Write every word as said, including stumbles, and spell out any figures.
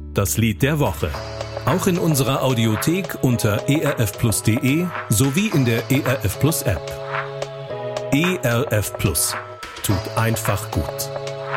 das Lied der Woche. Auch in unserer Audiothek unter e r f plus punkt d e sowie in der E R F Plus App. E R F Plus tut einfach gut.